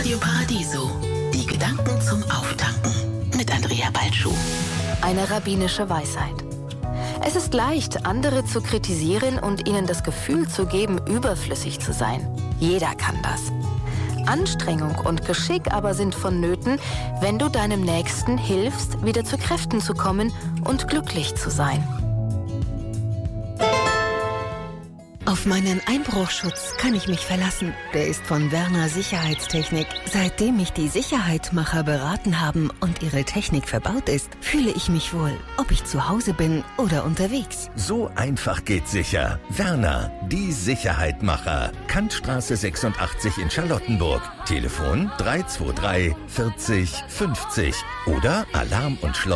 Radio Paradiso. Die Gedanken zum Auftanken mit Andrea Balschuh. Eine rabbinische Weisheit. Es ist leicht, andere zu kritisieren und ihnen das Gefühl zu geben, überflüssig zu sein. Jeder kann das. Anstrengung und Geschick aber sind vonnöten, wenn du deinem Nächsten hilfst, wieder zu Kräften zu kommen und glücklich zu sein. Auf meinen Einbruchschutz kann ich mich verlassen. Der ist von Werner Sicherheitstechnik. Seitdem mich die Sicherheitmacher beraten haben und ihre Technik verbaut ist, fühle ich mich wohl, ob ich zu Hause bin oder unterwegs. So einfach geht sicher. Werner, die Sicherheitmacher. Kantstraße 86 in Charlottenburg. Telefon 323 40 50 oder alarm und schloss